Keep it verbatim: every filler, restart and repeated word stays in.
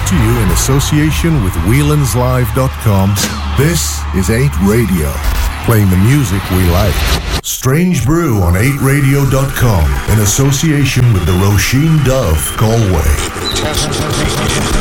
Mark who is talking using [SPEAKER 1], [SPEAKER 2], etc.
[SPEAKER 1] to you in association with Whelan's Live dot com. This is eight Radio, playing the music we like. Strange Brew on eight radio dot com in association with the Roisin Dove Galway.